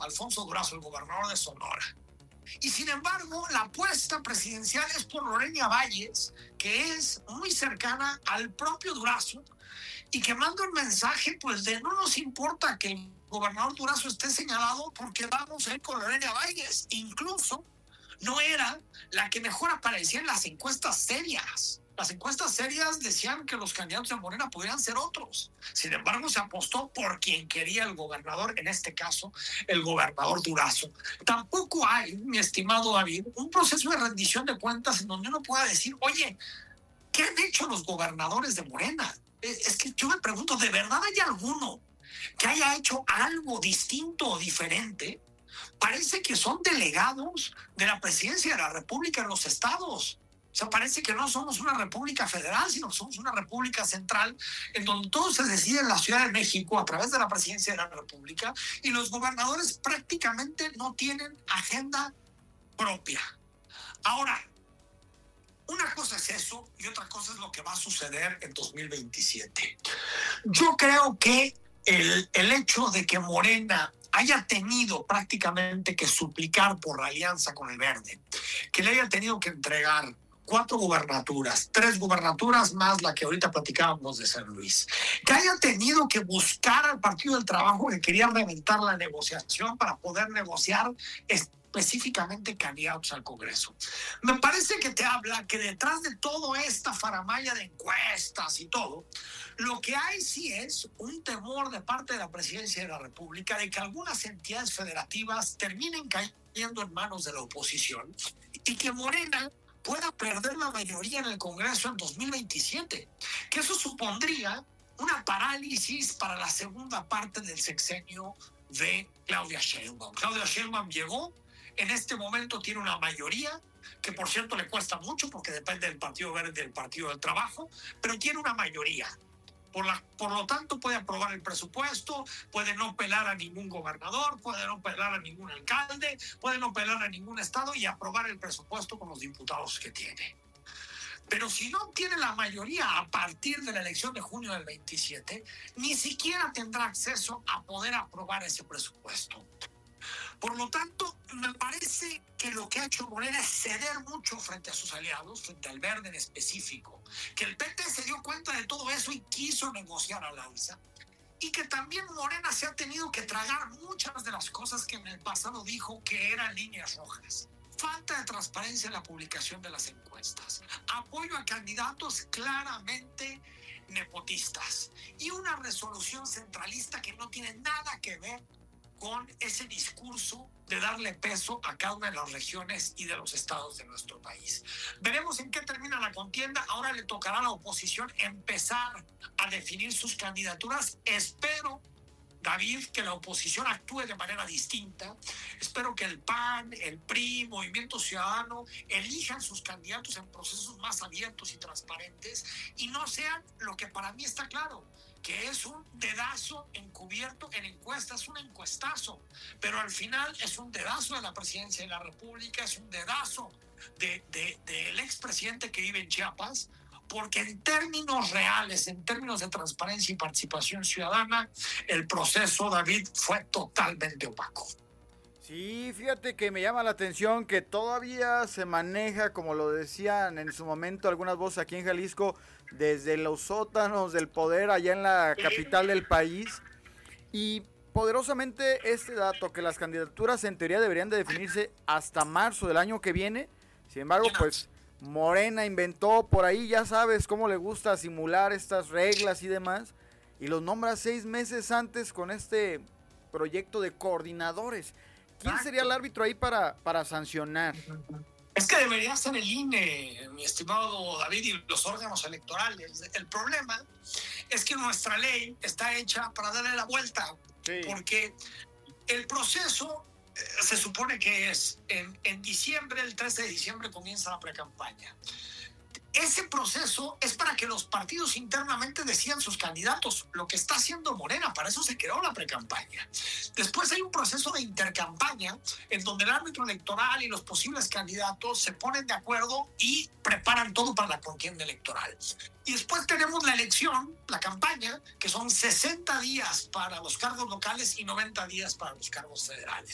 Alfonso Durazo, el gobernador de Sonora. Y sin embargo, la apuesta presidencial es por Lorena Valles, que es muy cercana al propio Durazo y que manda un mensaje pues de no nos importa que el gobernador Durazo esté señalado porque vamos a ir con Lorena Valles. Incluso no era la que mejor aparecía en las encuestas serias. Las encuestas serias decían que los candidatos de Morena podrían ser otros. Sin embargo, se apostó por quien quería el gobernador, en este caso, el gobernador Durazo. Tampoco hay, mi estimado David, un proceso de rendición de cuentas en donde uno pueda decir, oye, ¿qué han hecho los gobernadores de Morena? Es que yo me pregunto, ¿de verdad hay alguno que haya hecho algo distinto o diferente? Parece que son delegados de la presidencia de la República en los estados. O sea, parece que no somos una república federal, sino que somos una república central en donde todo se decide en la Ciudad de México a través de la presidencia de la República y los gobernadores prácticamente no tienen agenda propia. Ahora, una cosa es eso y otra cosa es lo que va a suceder en 2027. Yo creo que el hecho de que Morena haya tenido prácticamente que suplicar por la alianza con el Verde, que le haya tenido que entregar 4 gubernaturas, 3 gubernaturas más la que ahorita platicábamos de San Luis, que haya tenido que buscar al Partido del Trabajo que quería reventar la negociación para poder negociar específicamente candidatos al Congreso. Me parece que te habla que detrás de toda esta faramalla de encuestas y todo, lo que hay sí es un temor de parte de la Presidencia de la República de que algunas entidades federativas terminen cayendo en manos de la oposición y que Morena pueda perder la mayoría en el Congreso en 2027, que eso supondría una parálisis para la segunda parte del sexenio de Claudia Sheinbaum. Claudia Sheinbaum llegó, en este momento tiene una mayoría, que por cierto le cuesta mucho porque depende del Partido Verde y del Partido del Trabajo, pero tiene una mayoría. Por lo tanto, puede aprobar el presupuesto, puede no pelar a ningún gobernador, puede no pelar a ningún alcalde, puede no pelar a ningún estado y aprobar el presupuesto con los diputados que tiene. Pero si no tiene la mayoría a partir de la elección de junio del 27, ni siquiera tendrá acceso a poder aprobar ese presupuesto. Por lo tanto, me parece que lo que ha hecho Morena es ceder mucho frente a sus aliados, frente al Verde en específico, que el PT se dio cuenta de todo eso y quiso negociar al alza, y que también Morena se ha tenido que tragar muchas de las cosas que en el pasado dijo que eran líneas rojas. Falta de transparencia en la publicación de las encuestas, apoyo a candidatos claramente nepotistas y una resolución centralista que no tiene nada que ver con ese discurso de darle peso a cada una de las regiones y de los estados de nuestro país. Veremos en qué termina la contienda. Ahora le tocará a la oposición empezar a definir sus candidaturas. Espero, David, que la oposición actúe de manera distinta. Espero que el PAN, el PRI, Movimiento Ciudadano elijan sus candidatos en procesos más abiertos y transparentes y no sean lo que para mí está claro, que es un dedazo encubierto en encuestas, un encuestazo, pero al final es un dedazo de la Presidencia de la República, es un dedazo del expresidente que vive en Chiapas, porque en términos reales, en términos de transparencia y participación ciudadana, el proceso, David, fue totalmente opaco. Sí, fíjate que me llama la atención que todavía se maneja, como lo decían en su momento algunas voces aquí en Jalisco, desde los sótanos del poder allá en la capital del país. Y poderosamente este dato, que las candidaturas en teoría deberían de definirse hasta marzo del año que viene. Sin embargo, pues Morena inventó por ahí, ya sabes cómo le gusta simular estas reglas y demás, y los nombra 6 meses antes con este proyecto de coordinadores. ¿Quién sería el árbitro ahí para sancionar? Es que debería ser el INE, mi estimado David, y los órganos electorales. El problema es que nuestra ley está hecha para darle la vuelta, sí, porque el proceso se supone que es en diciembre, el 13 de diciembre comienza la precampaña. Ese proceso es para que los partidos internamente decidan sus candidatos, lo que está haciendo Morena, para eso se creó la precampaña. Después hay un proceso de intercampaña en donde el árbitro electoral y los posibles candidatos se ponen de acuerdo y preparan todo para la contienda electoral. Y después tenemos la elección, la campaña, que son 60 días para los cargos locales y 90 días para los cargos federales.